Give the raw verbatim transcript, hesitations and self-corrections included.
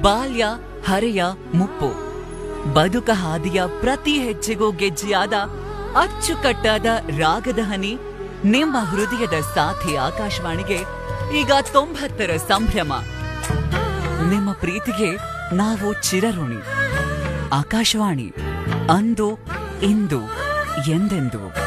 ಬಾಲ್ಯ ಹರೆಯ ಮುಪ್ಪು. ಬದುಕ ಹಾದಿಯ ಪ್ರತಿ ಹೆಜ್ಜೆಗೂ ಗೆಜ್ಜೆಯಾದ ಅಚ್ಚುಕಟ್ಟಾದ ರಾಗದ ಹನಿ ನಿಮ್ಮ ಹೃದಯದ ಸಾಥಿ ಆಕಾಶವಾಣಿಗೆ ಈಗ ತೊಂಬತ್ತರ ಸಂಭ್ರಮ. ನಿಮ್ಮ ಪ್ರೀತಿಗೆ ನಾವು ಚಿರಋಣಿ. ಆಕಾಶವಾಣಿ, ಅಂದು ಇಂದು ಎಂದೆಂದು.